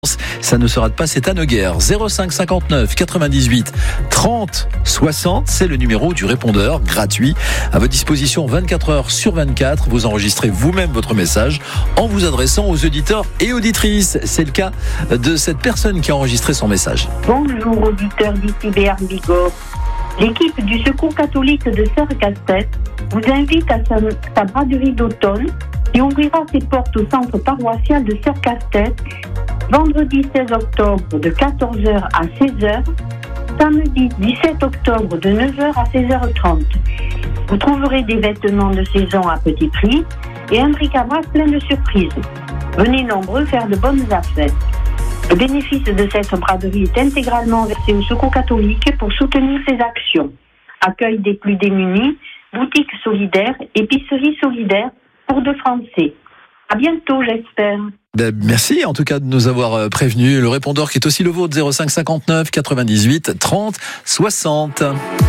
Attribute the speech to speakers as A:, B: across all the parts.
A: Ça ne se rate pas, c'est à Noguer. 05 59 98 30 60, c'est le numéro du répondeur gratuit à votre disposition 24 heures sur 24. Vous enregistrez vous-même votre message en vous adressant aux auditeurs et auditrices. C'est le cas de cette personne qui a enregistré son message.
B: Bonjour auditeurs d'ici Béarn Bigorre. L'équipe du Secours catholique de Sœur-Castet vous invite à sa braderie d'automne qui ouvrira ses portes au centre paroissial de Sœur-Castet vendredi 16 octobre de 14h à 16h, samedi 17 octobre de 9h à 16h30. Vous trouverez des vêtements de saison à petit prix et un bric-à-brac plein de surprises. Venez nombreux faire de bonnes affaires. Le bénéfice de cette braderie est intégralement versé au Secours catholique pour soutenir ses actions. Accueil des plus démunis, boutique solidaire, épicerie solidaire pour de Français. À bientôt, j'espère.
A: Merci en tout cas de nous avoir prévenu. Le répondeur qui est aussi le vôtre, 05 59 98 30 60.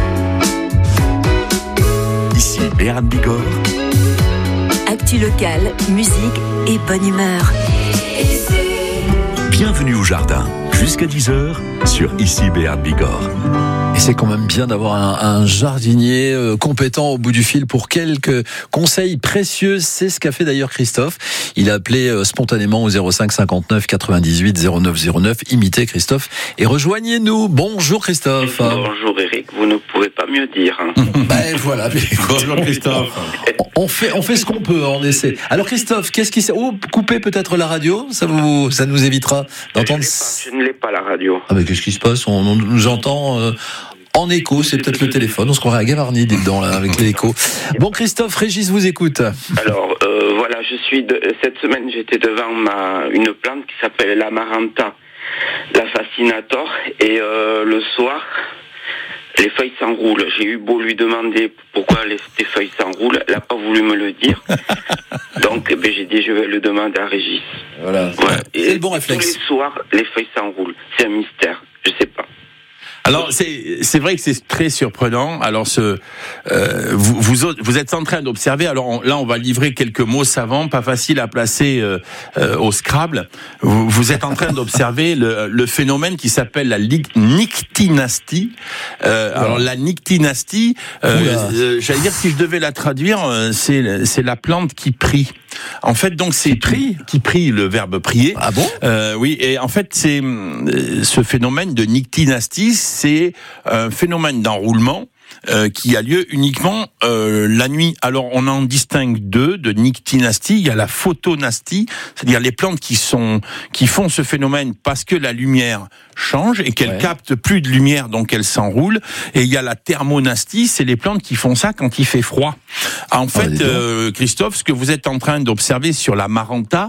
C: Ici Béarn Bigorre.
D: Actu locale, musique et bonne humeur.
C: Bienvenue au jardin, jusqu'à 10h sur Ici Béarn Bigorre.
A: Et c'est quand même bien d'avoir un jardinier compétent au bout du fil pour quelques conseils précieux. C'est ce qu'a fait d'ailleurs Christophe. Il a appelé spontanément au 05 59 98 09 09. Imitez Christophe et rejoignez-nous. Bonjour Christophe.
E: Bonjour Eric, vous ne pouvez pas mieux dire.
A: Ben voilà. Bonjour Christophe. On fait ce qu'on peut en essai. Alors Christophe, qu'est-ce qui s'est... coupez peut-être la radio, ça nous évitera d'entendre...
E: Je ne l'ai pas la radio.
A: Ah ben qu'est-ce qui se passe? On nous entend... en écho, c'est peut-être le téléphone. On se croirait à Gavarnie dedans là avec l'écho. Bon Christophe, Régis vous écoute.
E: Alors voilà, cette semaine j'étais devant une plante qui s'appelle l'Amaranta, la Fascinator, et le soir les feuilles s'enroulent. J'ai eu beau lui demander pourquoi les feuilles s'enroulent, elle n'a pas voulu me le dire. Donc j'ai dit je vais le demander à Régis.
A: Voilà. C'est le bon réflexe.
E: Tous les soirs les feuilles s'enroulent. C'est un mystère. Je sais pas.
F: Alors c'est vrai que c'est très surprenant. Alors vous êtes en train d'observer. Alors là on va livrer quelques mots savants, pas faciles à placer au Scrabble. Vous êtes en train d'observer le phénomène qui s'appelle la nyctinastie. Alors la nyctinastie, j'allais dire si je devais la traduire, c'est la plante qui prie. En fait, donc c'est qui prie, le verbe prier.
A: Ah bon?
F: Oui, et en fait, c'est ce phénomène de nyctinastie, c'est un phénomène d'enroulement qui a lieu uniquement la nuit. Alors on en distingue deux de nyctinastie. Il y a la photonastie, c'est-à-dire les plantes qui font ce phénomène parce que la lumière change et qu'elles captent plus de lumière, donc elles s'enroulent. Et il y a la thermonastie, c'est les plantes qui font ça quand il fait froid. En fait, Christophe, ce que vous êtes en train d'observer sur la maranta,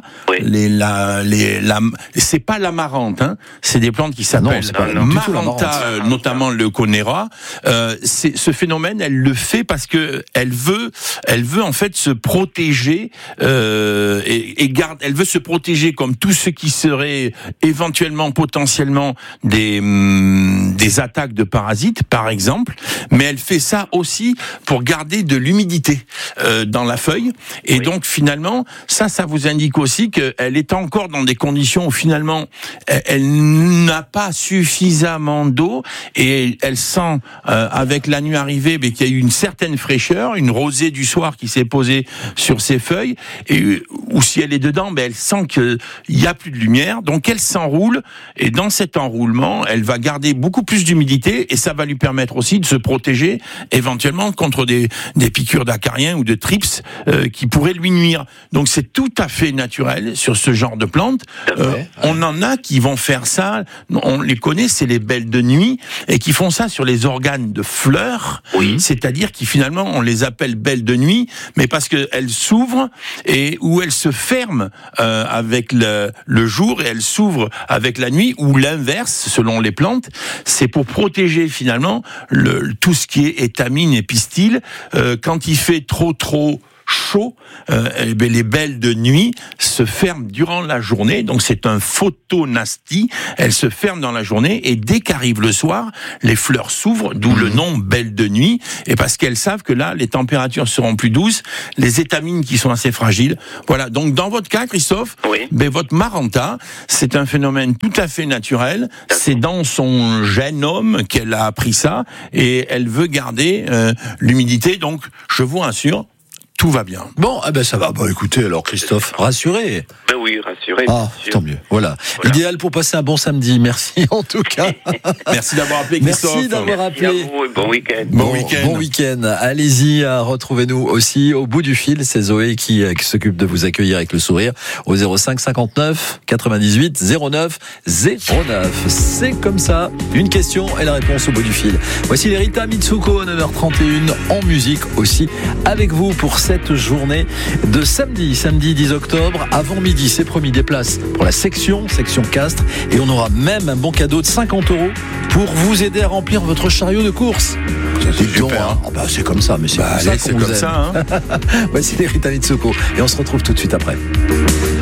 F: c'est pas l'amarante, hein, c'est des plantes qui s'appellent maranta, notamment le conera. Ce phénomène, elle le fait parce que elle veut en fait se protéger elle veut se protéger comme tout ce qui serait éventuellement potentiellement des attaques de parasites, par exemple, mais elle fait ça aussi pour garder de l'humidité dans la feuille. Et donc finalement, ça vous indique aussi qu'elle est encore dans des conditions où finalement elle n'a pas suffisamment d'eau et elle sent avec la nuit arrivée qu'il y a eu une certaine fraîcheur, une rosée du soir qui s'est posée sur ses feuilles, ou si elle est dedans, elle sent qu'il n'y a plus de lumière, donc elle s'enroule, et dans cet enroulement, elle va garder beaucoup plus d'humidité, et ça va lui permettre aussi de se protéger éventuellement contre des piqûres d'acariens ou de trips qui pourraient lui nuire. Donc c'est tout à fait naturel sur ce genre de plantes. On en a qui vont faire ça, on les connaît, c'est les belles de nuit, et qui font ça sur les organes de fleurs, c'est-à-dire qui finalement on les appelle belles de nuit, mais parce qu'elles s'ouvrent et où elles se ferment avec le jour et elles s'ouvrent avec la nuit, ou l'inverse selon les plantes. C'est pour protéger finalement tout ce qui est étamine et pistil. Quand il fait trop chaud, les belles de nuit se ferment durant la journée. Donc c'est un photonastie. Elles se ferment dans la journée et dès qu'arrive le soir, les fleurs s'ouvrent, d'où le nom belle de nuit. Et parce qu'elles savent que là, les températures seront plus douces, les étamines qui sont assez fragiles. Voilà. Donc dans votre cas, Christophe, votre Maranta, c'est un phénomène tout à fait naturel. C'est dans son génome qu'elle a appris ça et elle veut garder l'humidité. Donc je vous rassure, tout va bien.
A: Bon, ça va. Bon, écoutez, alors Christophe, rassuré.
E: Ben oui, rassuré.
A: Ah, tant mieux. Voilà. Idéal pour passer un bon samedi. Merci en tout cas.
F: Merci d'avoir appelé, Christophe.
A: Merci d'avoir appelé.
E: Merci à vous et bon week-end.
A: Bon week-end. Allez-y, retrouvez-nous aussi au bout du fil. C'est Zoé qui s'occupe de vous accueillir avec le sourire au 05 59 98 09 09. C'est comme ça. Une question et la réponse au bout du fil. Voici les Rita Mitsuko, 9h31 en musique aussi avec vous pour cette journée de samedi 10 octobre, avant midi, c'est promis, des places pour la section Castres, et on aura même un bon cadeau de 50 € pour vous aider à remplir votre chariot de course.
F: C'est super.
A: C'est comme ça, mais c'est comme ça qu'on vous aime.
F: Ça, hein.
A: Voici les Rita Mitsuko, et on se retrouve tout de suite après.